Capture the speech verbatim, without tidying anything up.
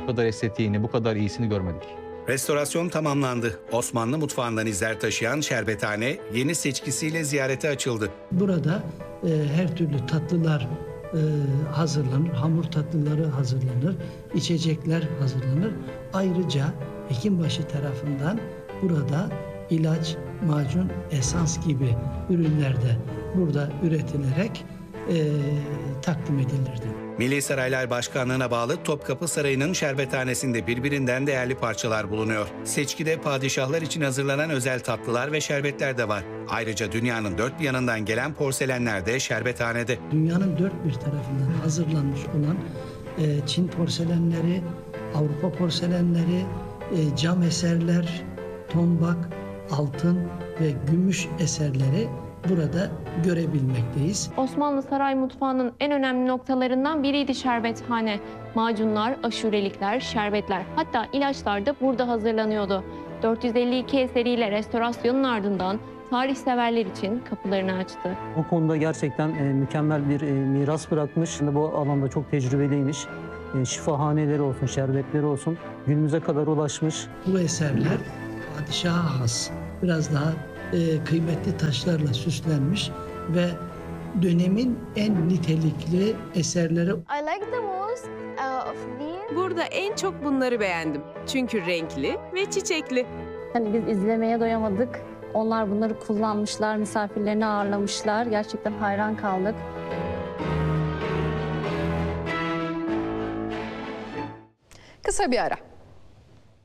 Bu kadar estetiğini, bu kadar iyisini görmedik. Restorasyon tamamlandı. Osmanlı mutfağından izler taşıyan şerbethane yeni seçkisiyle ziyarete açıldı. Burada e, her türlü tatlılar e, hazırlanır, hamur tatlıları hazırlanır, içecekler hazırlanır. Ayrıca Hekimbaşı tarafından burada ilaç, macun, esans gibi ürünler de burada üretilerek e, takdim edilirdi. Milli Saraylar Başkanlığı'na bağlı Topkapı Sarayı'nın şerbethanesinde birbirinden değerli parçalar bulunuyor. Seçkide padişahlar için hazırlanan özel tatlılar ve şerbetler de var. Ayrıca dünyanın dört bir yanından gelen porselenler de şerbethanede. Dünyanın dört bir tarafından hazırlanmış olan e, Çin porselenleri, Avrupa porselenleri, e, cam eserler, tombak, altın ve gümüş eserleri burada görebilmekteyiz. Osmanlı saray mutfağının en önemli noktalarından biriydi şerbethane. Macunlar, aşurelikler, şerbetler, hatta ilaçlar da burada hazırlanıyordu. dört yüz elli iki eseriyle restorasyonun ardından tarih severler için kapılarını açtı. O konuda gerçekten e, mükemmel bir e, miras bırakmış. Şimdi bu alanda çok tecrübeliymiş. E, şifahaneleri olsun, şerbetleri olsun günümüze kadar ulaşmış. Bu eserler padişaha has, biraz daha e, kıymetli taşlarla süslenmiş ve dönemin en nitelikli eserleri. I like the most uh, of these. Burada en çok bunları beğendim. Çünkü renkli ve çiçekli. Hani biz izlemeye doyamadık. Onlar bunları kullanmışlar, misafirlerini ağırlamışlar. Gerçekten hayran kaldık. Kısa bir ara.